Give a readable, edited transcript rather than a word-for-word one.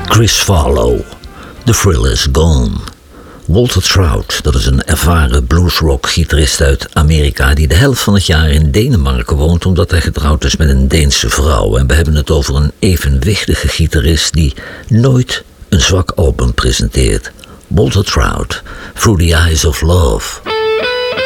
Chris Farlow, The Thrill Is Gone. Walter Trout, dat is een ervaren bluesrock-gitarist uit Amerika die de helft van het jaar in Denemarken woont omdat hij getrouwd is met een Deense vrouw. En we hebben het over een evenwichtige gitarist die nooit een zwak album presenteert. Walter Trout, Through the Eyes of Love.